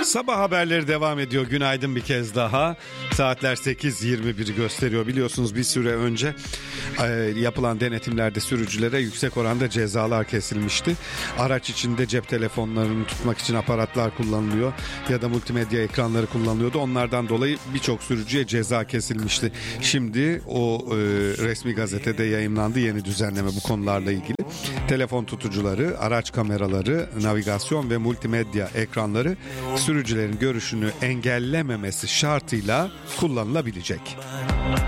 Sabah haberleri devam ediyor. Günaydın bir kez daha. Saatler 8:21'i gösteriyor. Biliyorsunuz bir süre önce yapılan denetimlerde sürücülere yüksek oranda cezalar kesilmişti. Araç içinde cep telefonlarını tutmak için aparatlar kullanılıyor ya da multimedya ekranları kullanılıyordu. Onlardan dolayı birçok sürücüye ceza kesilmişti. Şimdi o resmi gazetede yayımlandı yeni düzenleme bu konularla ilgili. Telefon tutucuları, araç kameraları, navigasyon ve multimedya ekranları sürücülerin görüşünü engellememesi şartıyla kullanılabilecek.